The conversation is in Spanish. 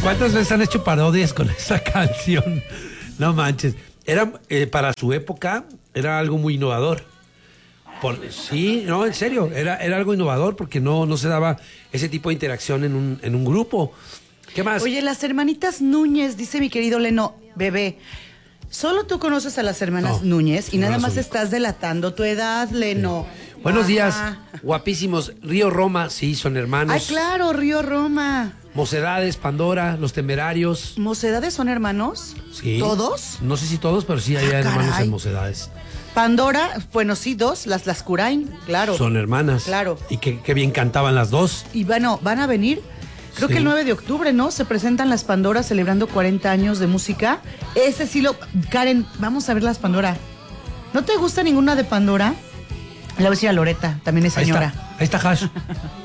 ¿Cuántas veces han hecho parodias con esa canción? No manches. Era, para su época, era algo muy innovador. Sí, no, en serio, era algo innovador porque no se daba ese tipo de interacción en un grupo. ¿Qué más? Oye, las hermanitas Núñez, dice mi querido Leno, bebé, solo tú conoces a las hermanas Núñez y nada más estás delatando tu edad, Leno. Sí. Buenos días, guapísimos. Río Roma, sí, son hermanos. Ay, claro, Río Roma. Mocedades, Pandora, Los Temerarios. ¿Mocedades son hermanos? Sí. ¿Todos? No sé si todos, pero sí hay hermanos en Mocedades. Pandora, bueno, sí, dos, las Curain, claro. Son hermanas. Claro. Y qué bien cantaban las dos. Y bueno, van a venir, creo que el 9 de octubre, ¿no? Se presentan las Pandoras celebrando 40 años de música. Ese sí lo... Karen, vamos a ver las Pandora. ¿No te gusta ninguna de Pandora? Le voy a decir a Loreta, también es señora. Ahí está Hash.